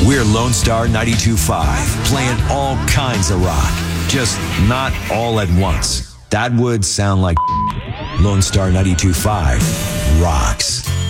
We're Lone Star 92.5, playing all kinds of rock, just not all at once. That would sound like Lone Star 92.5 rocks.